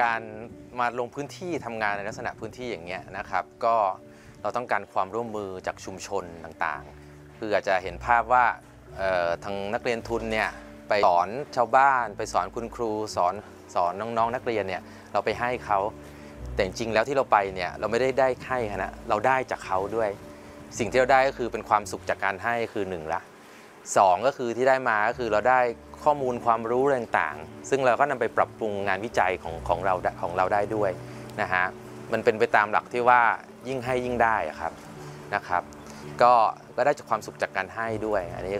การมาลงพื้นที่ทำงานในลักษณะพื้นที่อย่างเงี้ยนะครับก็เราต้องการความร่วมมือจากชุมชนต่างๆคืออาจจะเห็นภาพว่าทางนักเรียนทุนเนี่ยไปสอนชาวบ้านไปสอนคุณครูสอนน้องๆนักเรียนเนี่ยเราไปให้เขาแต่จริงๆแล้วที่เราไปเนี่ยเราไม่ได้ให้นะเราได้จากเขาด้วยสิ่งที่เราได้ก็คือเป็นความสุขจากการให้คือ1ละ2ก็คือที่ได้มาก็คือเราได้ข้อมูลความรู้ต่างๆซึ่งเราก็นำไปปรับปรุงงานวิจัยของเราได้ด้วยนะฮะมันเป็นไปตามหลักที่ว่ายิ่งให้ยิ่งได้ครับนะครับก็ได้จากความสุขจากการให้ด้วยอันนี้